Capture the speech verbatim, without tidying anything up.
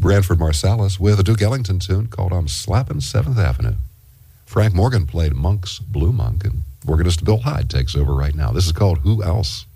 Branford Marsalis with a Duke Ellington tune called I'm Slappin' seventh Avenue. Frank Morgan played Monk's Blue Monk, and organist Bill Hyde takes over right now. This is called Who Else?